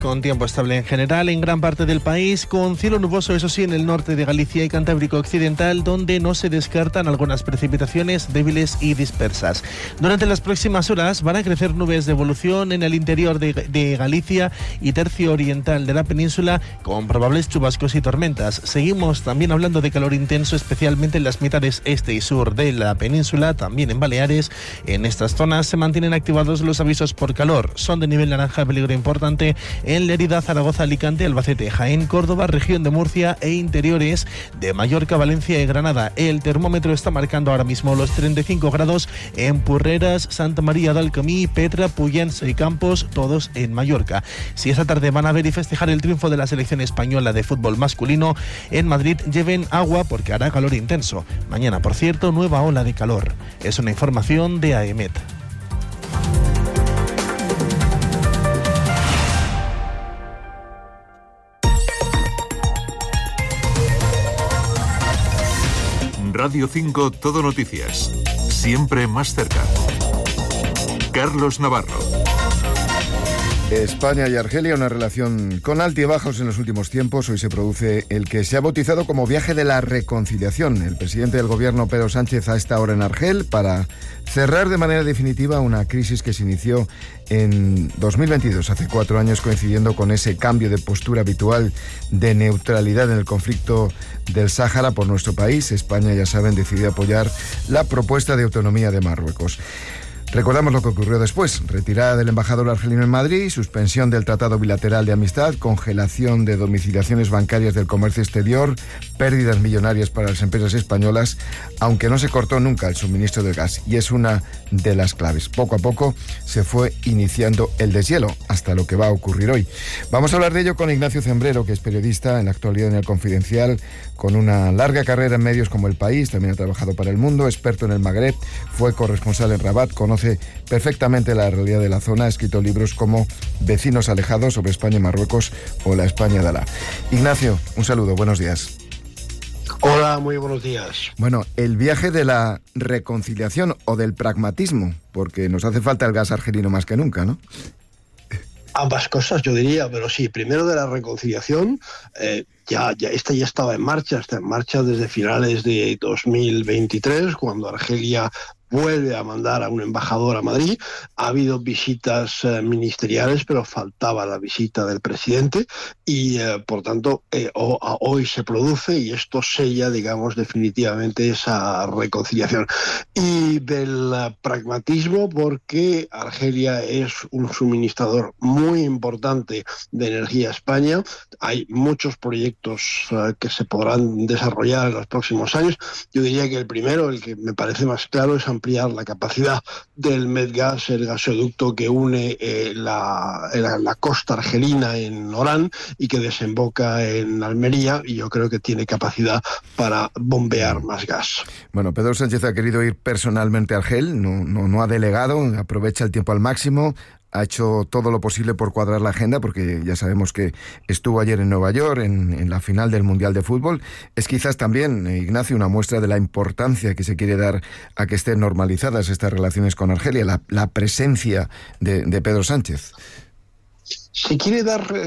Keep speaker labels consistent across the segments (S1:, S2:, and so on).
S1: Con tiempo estable en general en gran parte del país, con cielo nuboso, eso sí, en el norte de Galicia y Cantábrico Occidental, donde no se descartan algunas precipitaciones débiles y dispersas. Durante las próximas horas van a crecer nubes de evolución en el interior de Galicia y tercio oriental de la península, con probables chubascos y tormentas. Seguimos también hablando de calor intenso, especialmente en las mitades este y sur de la península, también en Baleares. En estas zonas se mantienen activados los avisos por calor. Son de nivel naranja, peligro importante en Lérida, Zaragoza, Alicante, Albacete, Jaén, Córdoba, región de Murcia e interiores de Mallorca, Valencia y Granada. El termómetro está marcando ahora mismo los 35 grados en Porreras, Santa María del Camí, Petra, Puyens y Campos, todos en Mallorca. Si esta tarde van a ver y festejar el triunfo de la selección española de fútbol masculino en Madrid, lleven agua porque hará calor intenso. Mañana, por cierto, nueva ola de calor. Es una información de AEMET.
S2: Radio 5 Todo Noticias. Siempre más cerca. Carlos Navarro.
S3: España y Argelia, una relación con altibajos en los últimos tiempos. Hoy se produce el que se ha bautizado como Viaje de la Reconciliación. El presidente del gobierno, Pedro Sánchez, a esta hora en Argel para cerrar de manera definitiva una crisis que se inició en 2022, hace 4 años, coincidiendo con ese cambio de postura habitual de neutralidad en el conflicto del Sáhara por nuestro país. España, ya saben, decidió apoyar la propuesta de autonomía de Marruecos. Recordamos lo que ocurrió después: retirada del embajador argelino en Madrid, suspensión del tratado bilateral de amistad, congelación de domiciliaciones bancarias del comercio exterior, pérdidas millonarias para las empresas españolas, aunque no se cortó nunca el suministro de gas, y es una de las claves. Poco a poco se fue iniciando el deshielo, hasta lo que va a ocurrir hoy. Vamos a hablar de ello con Ignacio Zembrero, que es periodista, en la actualidad en El Confidencial, con una larga carrera en medios como El País, también ha trabajado para El Mundo, experto en el Magreb, fue corresponsal en Rabat, conoce perfectamente la realidad de la zona, ha escrito libros como Vecinos alejados sobre España y Marruecos o La España de Alá. Ignacio, un saludo, buenos días.
S4: Hola, muy buenos días.
S3: Bueno, el viaje de la reconciliación o del pragmatismo, porque nos hace falta el gas argelino más que nunca, ¿no?
S4: Ambas cosas, yo diría, pero sí, primero de la reconciliación, esta ya estaba en marcha, está en marcha desde finales de 2023, cuando Argelia vuelve a mandar a un embajador a Madrid. Ha habido visitas ministeriales, pero faltaba la visita del presidente y, por tanto, hoy se produce y esto sella, digamos, definitivamente esa reconciliación. Y del pragmatismo, porque Argelia es un suministrador muy importante de energía a España. Hay muchos proyectos que se podrán desarrollar en los próximos años. Yo diría que el primero, el que me parece más claro, es ampliar la capacidad del Medgas, el gasoducto que une la costa argelina en Orán y que desemboca en Almería, y yo creo que tiene capacidad para bombear más gas.
S3: Bueno, Pedro Sánchez ha querido ir personalmente a Argel, no ha delegado, aprovecha el tiempo al máximo. Ha hecho todo lo posible por cuadrar la agenda, porque ya sabemos que estuvo ayer en Nueva York en la final del Mundial de Fútbol. Es quizás también, Ignacio, una muestra de la importancia que se quiere dar a que estén normalizadas estas relaciones con Argelia, la presencia de Pedro Sánchez.
S4: Se quiere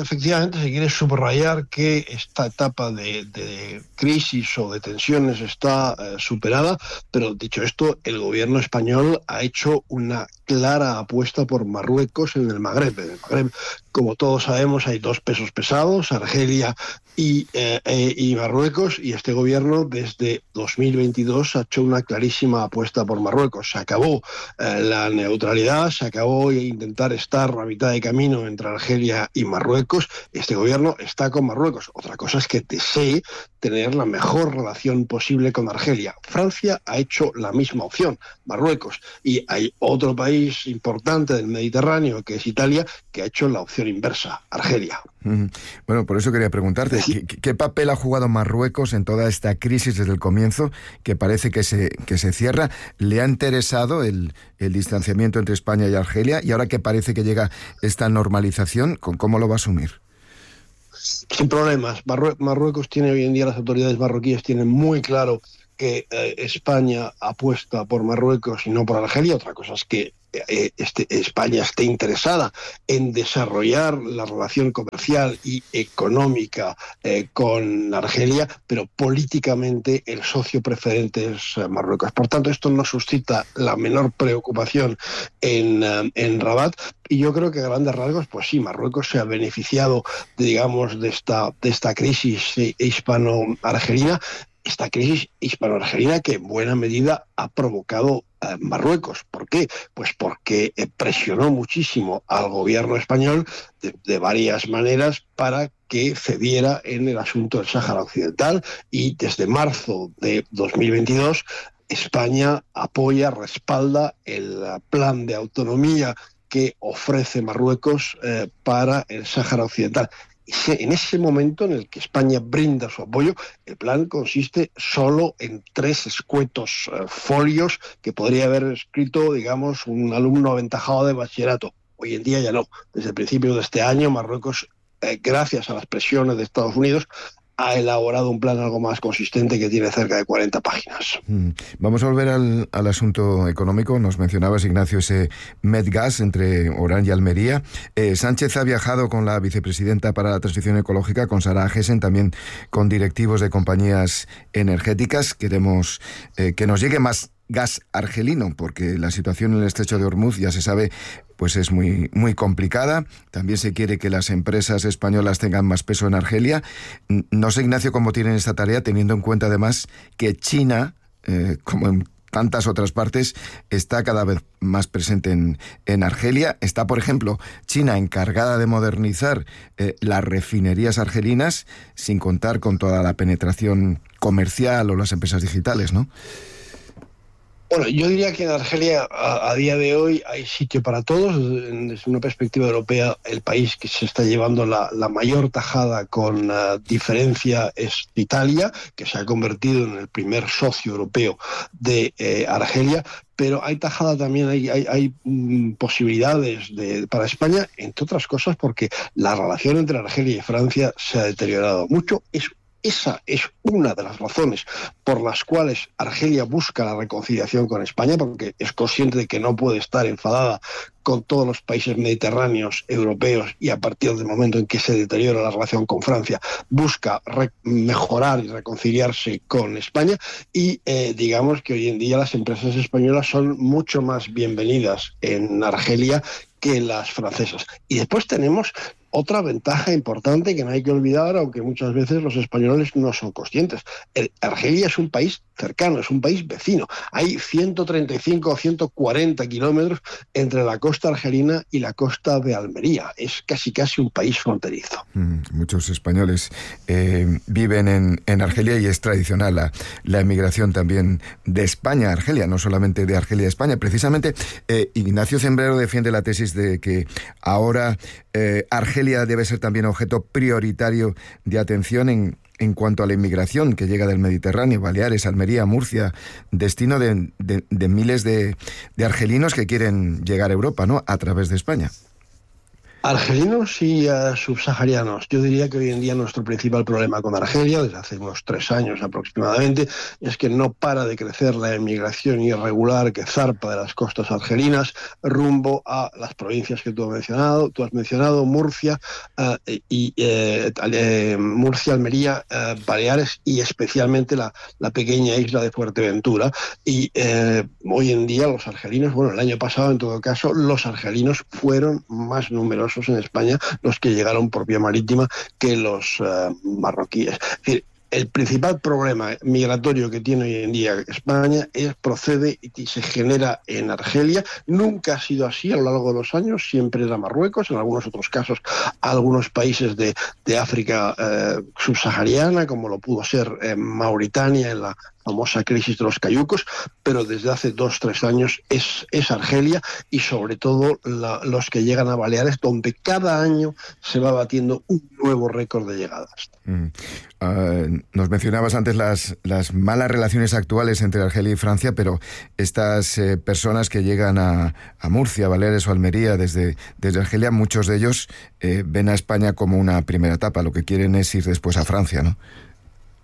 S4: subrayar que esta etapa de crisis o de tensiones está superada, pero dicho esto, el gobierno español ha hecho una clara apuesta por Marruecos en el Magreb. En el Magreb, como todos sabemos, hay dos pesos pesados, Argelia y Marruecos, y este gobierno desde 2022 ha hecho una clarísima apuesta por Marruecos. Se acabó la neutralidad, se acabó intentar estar a mitad de camino entre Argelia y Marruecos. Este gobierno está con Marruecos. Otra cosa es que desee tener la mejor relación posible con Argelia. Francia ha hecho la misma opción, Marruecos, y hay otro país importante del Mediterráneo, que es Italia, que ha hecho la opción inversa, Argelia.
S3: Bueno, por eso quería preguntarte, ¿qué papel ha jugado Marruecos en toda esta crisis desde el comienzo, que parece que se cierra? ¿Le ha interesado el distanciamiento entre España y Argelia? Y ahora que parece que llega esta normalización, ¿cómo lo va a asumir?
S4: Sin problemas. Marruecos tiene hoy en día, las autoridades marroquíes tienen muy claro que España apuesta por Marruecos y no por Argelia. Otra cosa es que España esté interesada en desarrollar la relación comercial y económica con Argelia, pero políticamente el socio preferente es Marruecos. Por tanto, esto no suscita la menor preocupación en Rabat, y yo creo que a grandes rasgos, pues sí, Marruecos se ha beneficiado, digamos, de esta crisis hispano-argelina, esta crisis hispano-argelina que en buena medida ha provocado Marruecos. ¿Por qué? Pues porque presionó muchísimo al gobierno español de varias maneras para que cediera en el asunto del Sáhara Occidental, y desde marzo de 2022 España apoya, respalda el plan de autonomía que ofrece Marruecos para el Sáhara Occidental. En ese momento en el que España brinda su apoyo, el plan consiste solo en 3 escuetos folios que podría haber escrito, digamos, un alumno aventajado de bachillerato. Hoy en día ya no. Desde el principio de este año, Marruecos, gracias a las presiones de Estados Unidos, ha elaborado un plan algo más consistente que tiene cerca de 40 páginas.
S3: Vamos a volver al asunto económico. Nos mencionabas, Ignacio, ese Medgas entre Orán y Almería. Sánchez ha viajado con la vicepresidenta para la transición ecológica, con Sara Agesen, también con directivos de compañías energéticas. Queremos que nos llegue más gas argelino, porque la situación en el estrecho de Hormuz, ya se sabe, pues es muy, muy complicada. También se quiere que las empresas españolas tengan más peso en Argelia. No sé, Ignacio, cómo tienen esta tarea, teniendo en cuenta además que China, como en tantas otras partes, está cada vez más presente en Argelia. Está, por ejemplo, China encargada de modernizar las refinerías argelinas, sin contar con toda la penetración comercial o las empresas digitales, ¿no?
S4: Bueno, yo diría que en Argelia a día de hoy hay sitio para todos. Desde una perspectiva europea, el país que se está llevando la mayor tajada con diferencia es Italia, que se ha convertido en el primer socio europeo de Argelia. Pero hay tajada también, hay posibilidades para España, entre otras cosas porque la relación entre Argelia y Francia se ha deteriorado mucho. Esa es una de las razones por las cuales Argelia busca la reconciliación con España, porque es consciente de que no puede estar enfadada con todos los países mediterráneos europeos, y a partir del momento en que se deteriora la relación con Francia, busca mejorar y reconciliarse con España. Y digamos que hoy en día las empresas españolas son mucho más bienvenidas en Argelia que las francesas. Y después tenemos otra ventaja importante que no hay que olvidar, aunque muchas veces los españoles no son conscientes. Argelia es un país cercano, es un país vecino. Hay 135 o 140 kilómetros entre la costa argelina y la costa de Almería. Es casi un país fronterizo.
S3: Muchos españoles viven en Argelia, y es tradicional la emigración también de España a Argelia, no solamente de Argelia a España. Precisamente, Ignacio Zembrero defiende la tesis de que ahora Argelia debe ser también objeto prioritario de atención en cuanto a la inmigración que llega del Mediterráneo, Baleares, Almería, Murcia, destino de miles de argelinos que quieren llegar a Europa, ¿no?, a través de España.
S4: Argelinos y subsaharianos. Yo diría que hoy en día nuestro principal problema con Argelia, desde hace unos 3 años aproximadamente, es que no para de crecer la emigración irregular que zarpa de las costas argelinas rumbo a las provincias que tú has mencionado, Murcia, Murcia, Almería, Baleares, y especialmente la pequeña isla de Fuerteventura. Y hoy en día los argelinos, bueno, el año pasado en todo caso, los argelinos fueron más numerosos en España los que llegaron por vía marítima que los marroquíes. Es decir, el principal problema migratorio que tiene hoy en día España procede y se genera en Argelia. Nunca ha sido así a lo largo de los años, siempre era Marruecos, en algunos otros casos algunos países de África subsahariana, como lo pudo ser Mauritania en la famosa crisis de los cayucos, pero desde hace 2-3 años es Argelia, y sobre todo los que llegan a Baleares, donde cada año se va batiendo un nuevo récord de llegadas.
S3: Nos mencionabas antes las malas relaciones actuales entre Argelia y Francia, pero estas personas que llegan a Murcia, Baleares o Almería desde Argelia, muchos de ellos ven a España como una primera etapa. Lo que quieren es ir después a Francia, ¿no?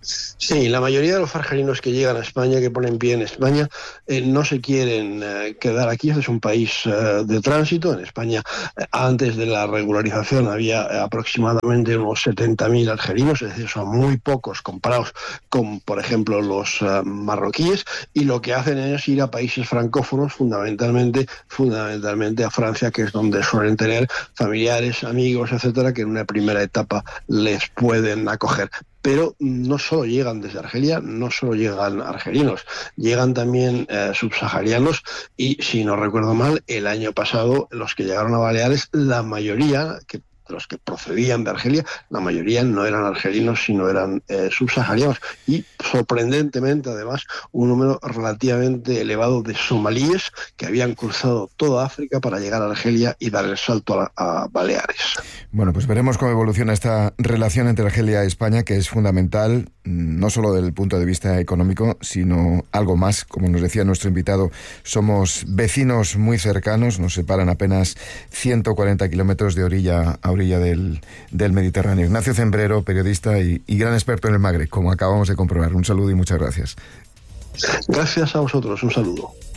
S4: Sí, la mayoría de los argelinos que llegan a España, que ponen pie en España, no se quieren quedar aquí. Este es un país de tránsito. En España, antes de la regularización, había aproximadamente unos 70.000 argelinos, es decir, son muy pocos comparados con, por ejemplo, los marroquíes, y lo que hacen es ir a países francófonos, fundamentalmente a Francia, que es donde suelen tener familiares, amigos, etcétera, que en una primera etapa les pueden acoger. Pero no solo llegan desde Argelia, no solo llegan argelinos, llegan también subsaharianos, y si no recuerdo mal, el año pasado los que llegaron a Baleares, la mayoría, los que procedían de Argelia, la mayoría no eran argelinos, sino eran subsaharianos, y sorprendentemente además un número relativamente elevado de somalíes que habían cruzado toda África para llegar a Argelia y dar el salto a Baleares.
S3: Bueno, pues veremos cómo evoluciona esta relación entre Argelia y España, que es fundamental, no solo desde el punto de vista económico, sino algo más. Como nos decía nuestro invitado, somos vecinos muy cercanos, nos separan apenas 140 kilómetros de orilla a orilla del Mediterráneo. Ignacio Cembrero, periodista y gran experto en el Magreb, como acabamos de comprobar. Un saludo y muchas gracias.
S4: Gracias a vosotros, un saludo.